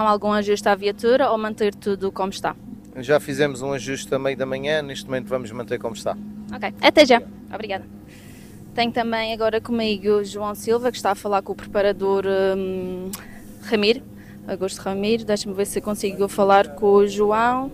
Algum ajuste à viatura ou manter tudo como está? Já fizemos um ajuste a meio da manhã, neste momento vamos manter como está. Ok, até já. Obrigada. Tenho também agora comigo o João Silva, que está a falar com o preparador Ramiro, Augusto Ramiro. Deixa-me ver se eu consigo falar com o João.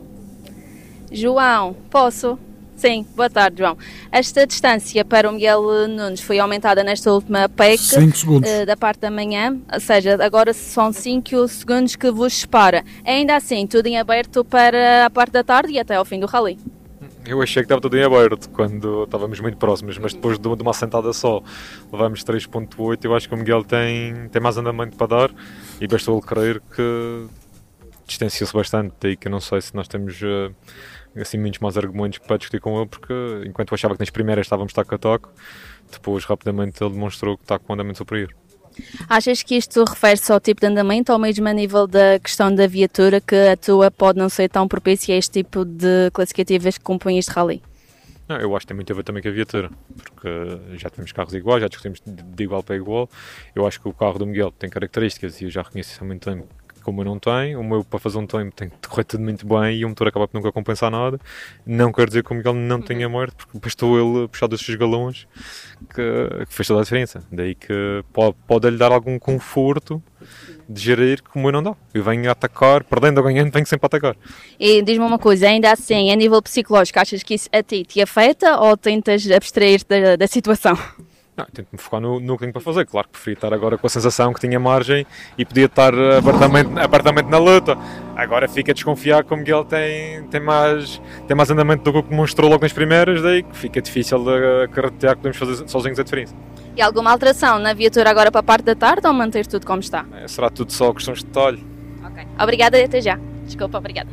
João, posso? Sim, boa tarde, João. Esta distância para o Miguel Nunes foi aumentada nesta última PEC 5 segundos. Da parte da manhã, ou seja, agora são 5 segundos que vos separa. Ainda assim, tudo em aberto para a parte da tarde e até ao fim do rally. Eu achei que estava tudo em aberto quando estávamos muito próximos, mas depois de uma sentada só levamos 3.8. Eu acho que o Miguel tem mais andamento para dar e bastou ele crer que distanciou-se bastante. Daí que eu não sei se nós temos assim muitos mais argumentos para discutir com ele, porque enquanto eu achava que nas primeiras estávamos taco a taco, depois rapidamente ele demonstrou que está com um andamento superior. Achas que isto refere-se ao tipo de andamento ou mesmo a nível da questão da viatura, que a tua pode não ser tão propícia a este tipo de classificativas que compõem este rally? Não, eu acho que tem muito a ver também com a viatura, porque já temos carros iguais, já discutimos de igual para igual. Eu acho que o carro do Miguel tem características e eu já reconheço isso há muito tempo, como eu não tenho. O meu, para fazer um tempo, tem que correr tudo muito bem e o motor acaba por nunca compensar nada. Não quer dizer que o Miguel não tenha morte, porque bastou ele puxar dos seus galões que fez toda a diferença. Daí que pode-lhe dar algum conforto de gerir como eu não dá. Eu venho a atacar, perdendo ou ganhando, venho sempre a atacar. E diz-me uma coisa, ainda assim, a nível psicológico, achas que isso a ti te afeta ou tentas abstrair-te da situação? Não, tento-me focar no que tenho para fazer. Claro que preferi estar agora com a sensação que tinha margem e podia estar abertamente na luta. Agora fica a desconfiar que o Miguel tem mais andamento do que demonstrou logo nas primeiras, daí que fica difícil de acreditar que podemos fazer sozinhos a diferença. E alguma alteração na viatura agora para a parte da tarde ou manter tudo como está? Será tudo só questões de detalhe. Ok. Obrigada e até já. Desculpa, obrigada.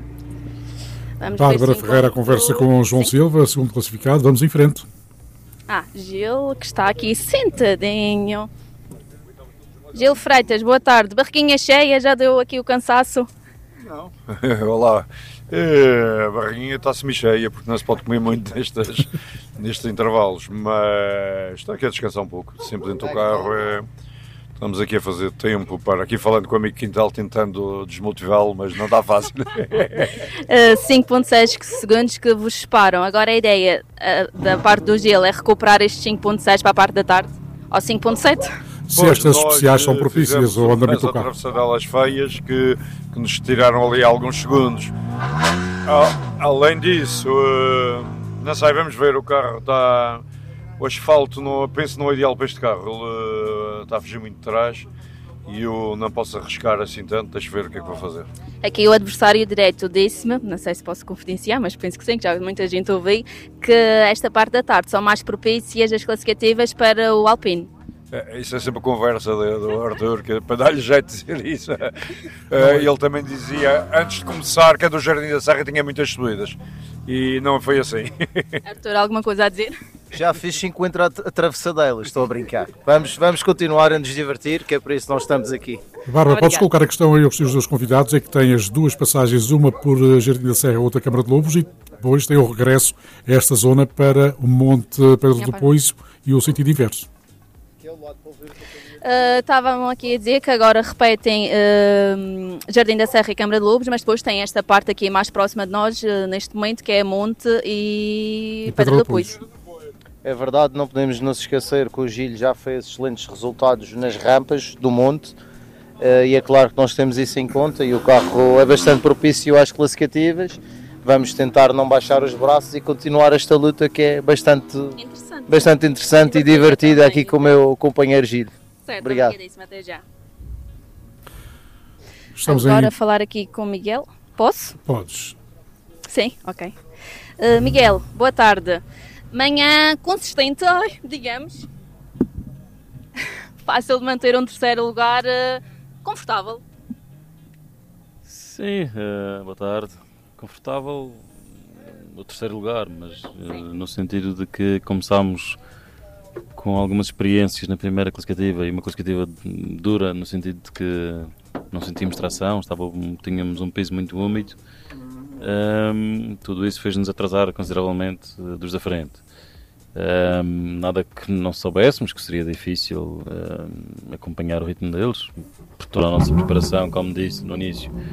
Bárbara Ferreira conversa com o João Silva, segundo classificado. Vamos em frente. Gil, que está aqui sentadinho. Gil Freitas, boa tarde. Barriguinha cheia, já deu aqui o cansaço? Não. Olá. A barriguinha está semi-cheia, porque não se pode comer muito nestes intervalos, mas estou aqui a descansar um pouco. Sempre dentro do carro. Estamos aqui a fazer tempo aqui falando com o amigo Quintal, tentando desmotivá-lo, mas não está fácil. 5.6 segundos que vos separam. Agora a ideia da parte do Gil é recuperar estes 5.6 para a parte da tarde? Ou 5.7? Se estas especiais são propícias ao andamento do carro. Atravessadelas feias que nos tiraram ali alguns segundos. Além disso, não sei, vamos ver, o carro está... O asfalto, penso não é ideal para este carro. Ele está a fugir muito de trás e eu não posso arriscar assim tanto. Deixa ver o que é que vou fazer. Aqui o adversário direto disse-me, não sei se posso confidenciar, mas penso que sim, que já muita gente ouviu, que esta parte da tarde são mais propícias as classificativas para o Alpine. Isso é sempre a conversa do Arthur, que para dar-lhe jeito de dizer isso. Ele também dizia, antes de começar, que a do Jardim da Serra tinha muitas subidas. E não foi assim. Arthur, alguma coisa a dizer? Já fiz 50 atravessadelas, estou a brincar. Vamos continuar a nos divertir, que é por isso que nós estamos aqui. Bárbara, podes colocar a questão aí aos seus dois convidados, é que tem as duas passagens, uma por Jardim da Serra, outra Câmara de Lobos, e depois tem o regresso a esta zona para o Monte Pedro do Poiso e o sentido inverso. Estavam aqui a dizer que agora repetem Jardim da Serra e Câmara de Lobos, mas depois tem esta parte aqui mais próxima de nós, neste momento, que é Monte e Pedro do Poiso. É verdade, não podemos nos esquecer que o Gil já fez excelentes resultados nas rampas do Monte, e é claro que nós temos isso em conta, e o carro é bastante propício às classificativas. Vamos tentar não baixar os braços e continuar esta luta, que é bastante interessante e divertida aqui com o meu companheiro Gil. Certo, obrigado. Até já. Estamos agora a falar aqui com o Miguel. Posso? Podes. Sim, ok. Miguel, boa tarde. Manhã consistente, digamos. Fácil de manter um terceiro lugar confortável. Sim, boa tarde. Confortável no terceiro lugar, mas no sentido de que começámos com algumas experiências na primeira classificativa e uma classificativa dura, no sentido de que não sentimos tração, tínhamos um piso muito úmido. Tudo isso fez-nos atrasar consideravelmente dos da frente. Nada que não soubéssemos que seria difícil acompanhar o ritmo deles, por toda a nossa preparação, como disse no início.